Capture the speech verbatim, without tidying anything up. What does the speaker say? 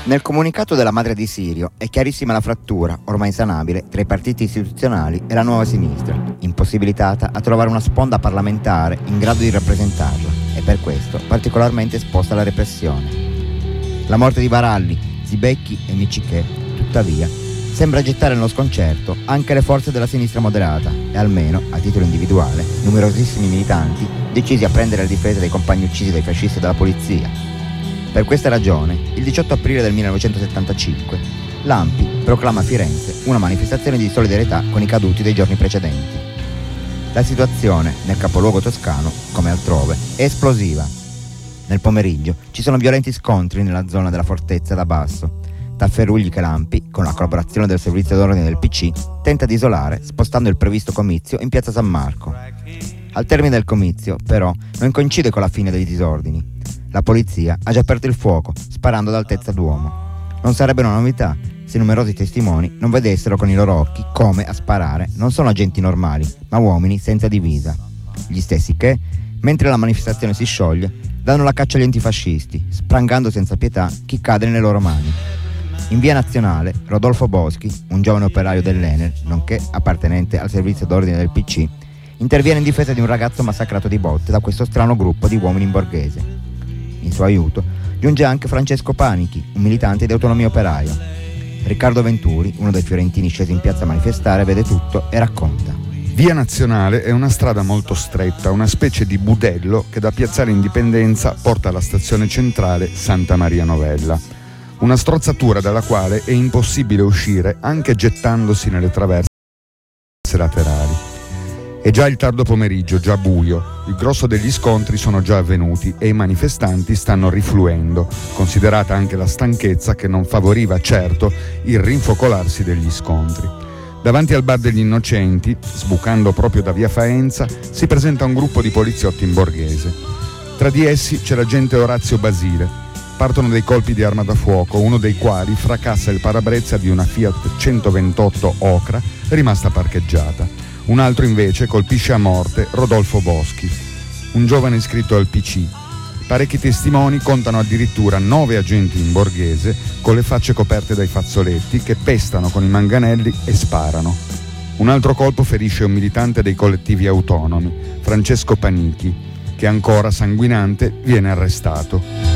Nel comunicato della madre di Sirio è chiarissima la frattura, ormai insanabile, tra i partiti istituzionali e la nuova sinistra, impossibilitata a trovare una sponda parlamentare in grado di rappresentarla e per questo particolarmente esposta alla repressione. La morte di Varalli, Zibecchi e Miccichè, tuttavia, sembra gettare nello sconcerto anche le forze della sinistra moderata e almeno, a titolo individuale, numerosissimi militanti decisi a prendere le difese dei compagni uccisi dai fascisti e dalla polizia. Per questa ragione, il diciotto aprile del millenovecentosettantacinque, l'A M P I proclama a Firenze una manifestazione di solidarietà con i caduti dei giorni precedenti. La situazione, nel capoluogo toscano, come altrove, è esplosiva. Nel pomeriggio ci sono violenti scontri nella zona della fortezza da Basso. Tafferugli che l'A M P I, con la collaborazione del servizio d'ordine del P C, tenta di isolare, spostando il previsto comizio in piazza San Marco. Al termine del comizio, però, non coincide con la fine dei disordini. La polizia ha già aperto il fuoco, sparando ad altezza d'uomo. Non sarebbe una novità se numerosi testimoni non vedessero con i loro occhi come a sparare non sono agenti normali, ma uomini senza divisa. Gli stessi che, mentre la manifestazione si scioglie, danno la caccia agli antifascisti, sprangando senza pietà chi cade nelle loro mani. In via Nazionale, Rodolfo Boschi, un giovane operaio dell'Enel, nonché appartenente al servizio d'ordine del P C, interviene in difesa di un ragazzo massacrato di botte da questo strano gruppo di uomini in borghese. In suo aiuto giunge anche Francesco Panichi, un militante di Autonomia Operaio. Riccardo Venturi, uno dei fiorentini scesi in piazza a manifestare, vede tutto e racconta. Via Nazionale è una strada molto stretta, una specie di budello che da Piazzale Indipendenza porta alla stazione centrale Santa Maria Novella. Una strozzatura dalla quale è impossibile uscire anche gettandosi nelle traverse laterali. È già il tardo pomeriggio, già buio. Il grosso degli scontri sono già avvenuti e i manifestanti stanno rifluendo, considerata anche la stanchezza che non favoriva certo il rinfocolarsi degli scontri. Davanti al bar degli Innocenti, sbucando proprio da via Faenza, si presenta un gruppo di poliziotti in borghese. Tra di essi c'è l'agente Orazio Basile. Partono dei colpi di arma da fuoco, uno dei quali fracassa il parabrezza di una Fiat centoventotto Ocra rimasta parcheggiata. Un altro invece colpisce a morte Rodolfo Boschi, un giovane iscritto al P C. Parecchi testimoni contano addirittura nove agenti in borghese con le facce coperte dai fazzoletti che pestano con i manganelli e sparano. Un altro colpo ferisce un militante dei collettivi autonomi, Francesco Panichi, che ancora sanguinante viene arrestato.